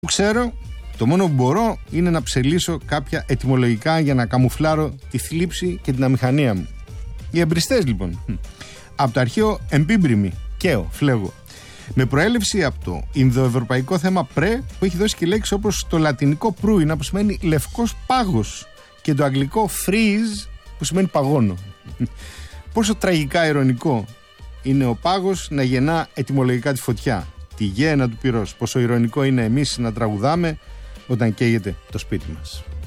που ξέρω, το μόνο που μπορώ είναι να ψελίσω κάποια ετυμολογικά για να καμουφλάρω τη θλίψη και την αμηχανία μου. Οι εμπριστές λοιπόν. Από το αρχαίο εμπίμπριμη, καίο, φλέγω. Με προέλευση από το ινδοευρωπαϊκό θέμα πρέ, που έχει δώσει και λέξεις όπως το λατινικό προύινα, που σημαίνει λευκός πάγος, και το αγγλικό freeze, που σημαίνει παγώνω. Πόσο τραγικά ειρωνικό είναι ο πάγος να γεννά ετυμολογικά τη φωτιά, τη γέαινα του πυρός. Πόσο ειρωνικό είναι εμείς να τραγουδάμε όταν καίγεται το σπίτι μας.